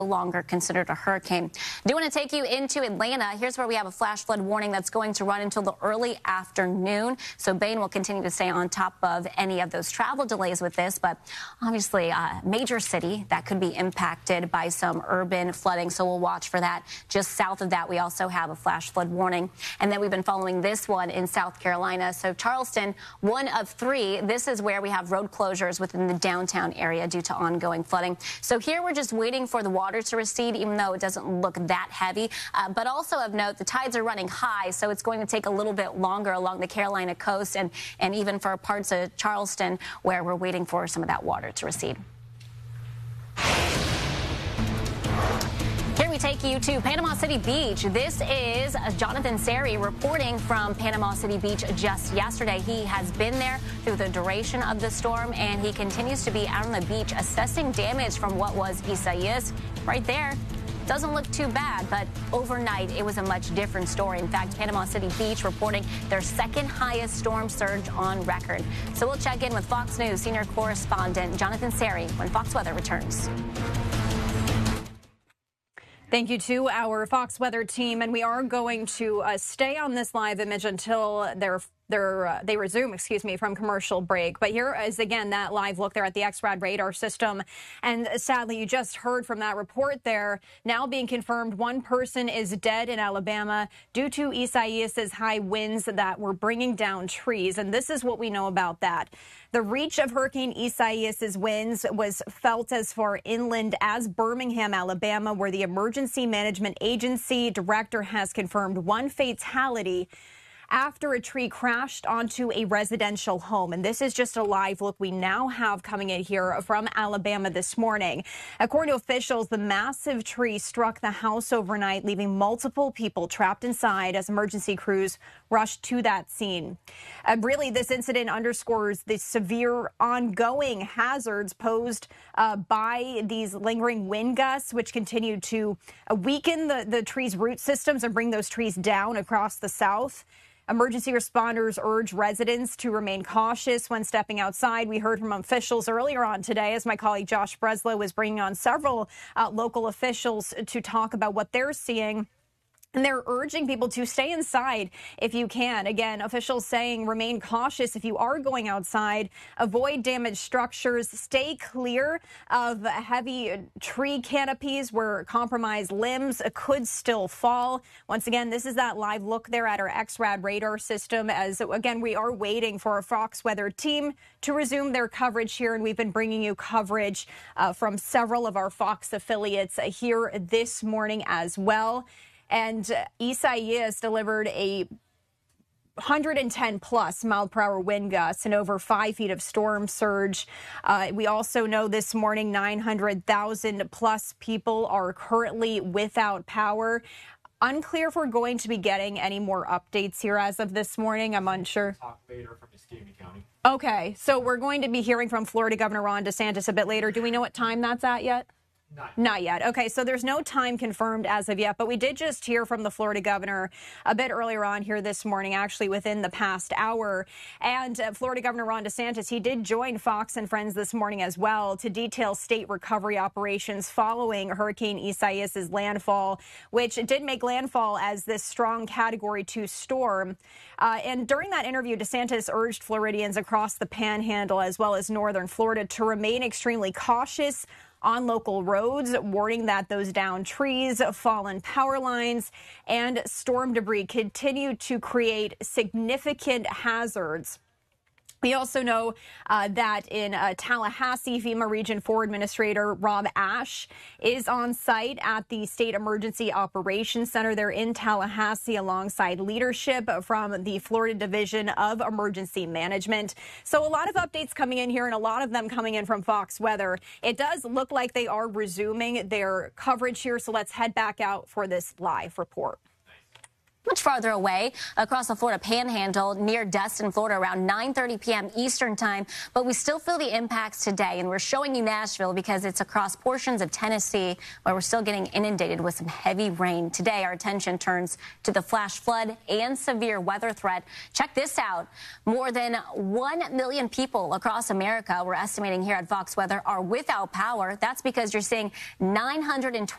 longer considered a hurricane. Do want to take you into Atlanta. Here's where we have a flash flood warning that's going to run until the early afternoon. So Bain will continue to stay on top of any of those travel delays with this. But obviously, a major city that could be impacted by some urban flooding. So we'll watch for that. Just south of that, we also have a flash flood warning. And then we've been following this one in South Carolina. So Charleston, one of three. This is where we have road closures within the downtown area due to ongoing flooding. So here we're just waiting for the water to recede, even though it doesn't look that heavy. But also of note, the tides are running high, so it's going to take a little bit longer along the Carolina coast and even for parts of Charleston where we're waiting for some of that water to recede. Here we take you to Panama City Beach. This is Jonathan Sari reporting from Panama City Beach just yesterday. He has been there through the duration of the storm, and he continues to be out on the beach assessing damage from what was Isaias. Right there. Doesn't look too bad, but overnight it was a much different story. In fact, Panama City Beach reporting their second highest storm surge on record. So we'll check in with Fox News senior correspondent Jonathan Sari when Fox Weather returns. Thank you to our Fox Weather team, and we are going to stay on this live image until they resume, from commercial break. But here is, again, that live look there at the XRAD radar system. And sadly, you just heard from that report there, now being confirmed, one person is dead in Alabama due to Isaias's high winds that were bringing down trees. And this is what we know about that. The reach of Hurricane Isaias's winds was felt as far inland as Birmingham, Alabama, where the Emergency Management Agency director has confirmed one fatality after a tree crashed onto a residential home. And this is just a live look we now have coming in here from Alabama this morning. According to officials, the massive tree struck the house overnight, leaving multiple people trapped inside as emergency crews rushed to that scene. Really, this incident underscores the severe ongoing hazards posed by these lingering wind gusts, which continue to weaken the tree's root systems and bring those trees down across the South. Emergency responders urge residents to remain cautious when stepping outside. We heard from officials earlier on today as my colleague Josh Breslow was bringing on several local officials to talk about what they're seeing. And they're urging people to stay inside if you can. Again, officials saying remain cautious if you are going outside, avoid damaged structures, stay clear of heavy tree canopies where compromised limbs could still fall. Once again, this is that live look there at our XRAD radar system as, again, we are waiting for our Fox Weather team to resume their coverage here. And we've been bringing you coverage from several of our Fox affiliates here this morning as well. And Isaias delivered a 110-plus mile-per-hour wind gusts and over 5 feet of storm surge. We also know this morning 900,000-plus people are currently without power. Unclear if we're going to be getting any more updates here as of this morning. I'm unsure. Talk later from Muscogee County. Okay, so we're going to be hearing from Florida Governor Ron DeSantis a bit later. Do we know what time that's at yet? Not yet. Okay, so there's no time confirmed as of yet, but we did just hear from the Florida governor a bit earlier on here this morning, actually within the past hour. And Florida Governor Ron DeSantis, he did join Fox and Friends this morning as well to detail state recovery operations following Hurricane Isaias's landfall, which did make landfall as this strong Category 2 storm. And during that interview, DeSantis urged Floridians across the Panhandle as well as northern Florida to remain extremely cautious on local roads, warning that those downed trees, fallen power lines, and storm debris continue to create significant hazards. We also know that in Tallahassee, FEMA Region 4 Administrator Rob Ash is on site at the State Emergency Operations Center there in Tallahassee alongside leadership from the Florida Division of Emergency Management. So a lot of updates coming in here and a lot of them coming in from Fox Weather. It does look like they are resuming their coverage here, so let's head back out for this live report. Much farther away across the Florida Panhandle near Destin, Florida, around 9:30 p.m. Eastern time. But we still feel the impacts today. And we're showing you Nashville because it's across portions of Tennessee where we're still getting inundated with some heavy rain. Today, our attention turns to the flash flood and severe weather threat. Check this out. More than 1 million people across America, we're estimating here at Fox Weather, are without power. That's because you're seeing 920